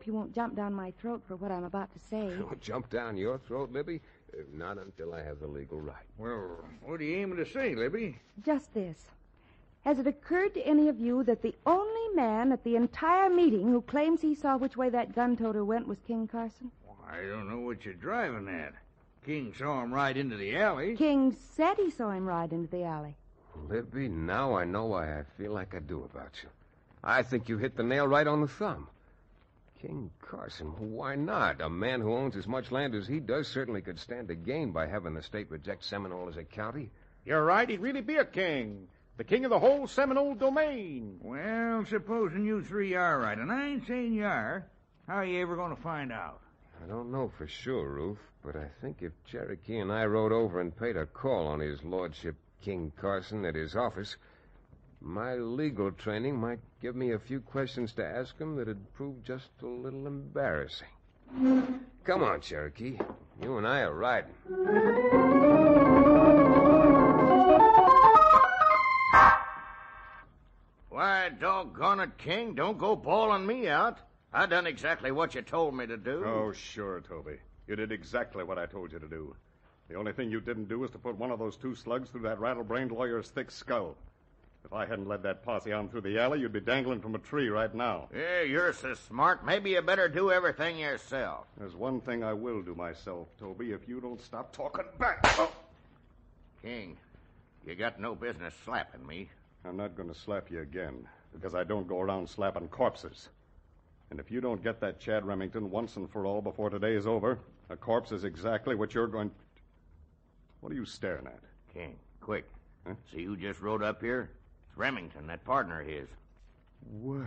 hope you won't jump down my throat for what I'm about to say. Jump down your throat, Libby? Not until I have the legal right. Well, what are you aiming to say, Libby? Just this. Has it occurred to any of you that the only man at the entire meeting who claims he saw which way that gun-toter went was King Carson? Well, I don't know what you're driving at. King saw him ride into the alley. King said he saw him ride into the alley. Libby, now I know why I feel like I do about you. I think you hit the nail right on the thumb. King Carson, why not? A man who owns as much land as he does certainly could stand to gain by having the state reject Seminole as a county. You're right, he'd really be a king. The king of the whole Seminole domain. Well, supposing you three are right, and I ain't saying you are, how are you ever going to find out? I don't know for sure, Ruth, but I think if Cherokee and I rode over and paid a call on his lordship, King Carson, at his office, my legal training might give me a few questions to ask him that'd prove just a little embarrassing. Come on, Cherokee. You and I are riding. Why, doggone it, King, don't go bawling me out. I done exactly what you told me to do. Oh, sure, Toby. You did exactly what I told you to do. The only thing you didn't do was to put one of those two slugs through that rattle-brained lawyer's thick skull. If I hadn't led that posse on through the alley, you'd be dangling from a tree right now. Yeah, you're so smart. Maybe you better do everything yourself. There's one thing I will do myself, Toby, if you don't stop talking back. Oh. King, you got no business slapping me. I'm not going to slap you again, because I don't go around slapping corpses. And if you don't get that Chad Remington once and for all before today is over, a corpse is exactly what you're going... What are you staring at? King, quick. Huh? See who just rode up here? It's Remington, that partner of his. Well,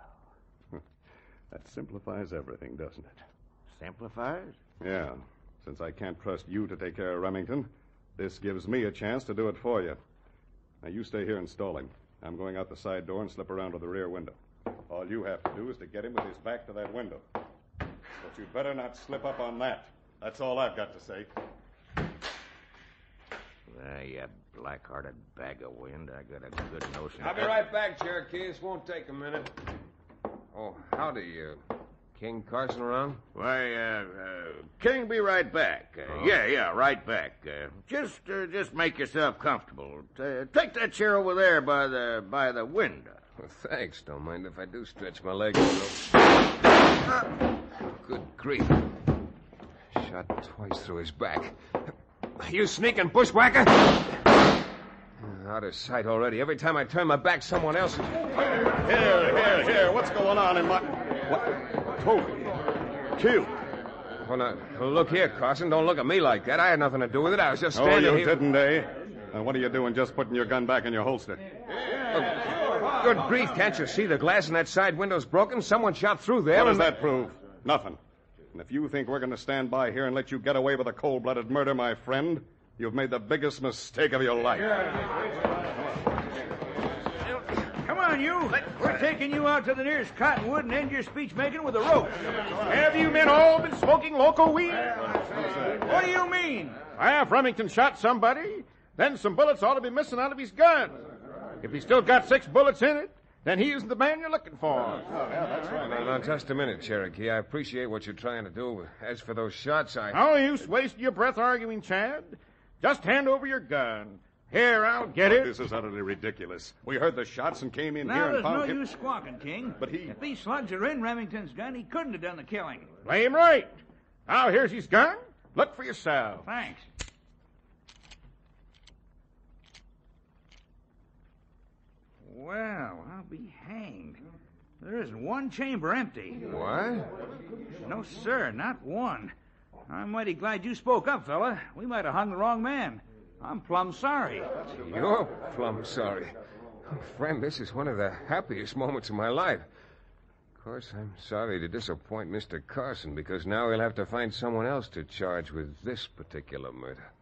that simplifies everything, doesn't it? Simplifies? Yeah. Since I can't trust you to take care of Remington, this gives me a chance to do it for you. Now, you stay here and stall him. I'm going out the side door and slip around to the rear window. All you have to do is to get him with his back to that window. But you'd better not slip up on that. That's all I've got to say. You black-hearted bag of wind. I got a good notion. I'll be right back, Cherokee. This won't take a minute. Oh, howdy, King Carson around? Why, King, be right back. Yeah, right back. Just make yourself comfortable. Take that chair over there by the window. Well, thanks. Don't mind if I do stretch my legs a little. Good grief. Shot twice through his back. You sneaking bushwhacker! Out of sight already. Every time I turn my back, someone else is... Here. What's going on in my... What? Toby. Killed. Well, now, look here, Carson. Don't look at me like that. I had nothing to do with it. I was just standing here... Oh, you didn't, eh? And what are you doing just putting your gun back in your holster? Good grief. Can't you see the glass in that side window's broken? Someone shot through there. What does that prove? Nothing. And if you think we're going to stand by here and let you get away with a cold-blooded murder, my friend, you've made the biggest mistake of your life. Come on, you. We're taking you out to the nearest cottonwood and end your speech-making with a rope. Have you men all been smoking loco weed? What do you mean? If Remington shot somebody, then some bullets ought to be missing out of his gun. If he's still got 6 bullets in it, then he isn't the man you're looking for. That's right. Now, just a minute, Cherokee. I appreciate what you're trying to do. As for those shots, No use wasting your breath arguing, Chad. Just hand over your gun. Here, I'll get it. This is utterly ridiculous. We heard the shots and came in here and found him. Now, there's no use squawking, King. But if these slugs are in Remington's gun, he couldn't have done the killing. Blame right. Now, here's his gun. Look for yourself. Thanks. Well, I'll be hanged. There isn't one chamber empty. What? No, sir, not one. I'm mighty glad you spoke up, fella. We might have hung the wrong man. I'm plumb sorry. You're plumb sorry. Oh, friend, this is one of the happiest moments of my life. Of course, I'm sorry to disappoint Mr. Carson, because now he'll have to find someone else to charge with this particular murder.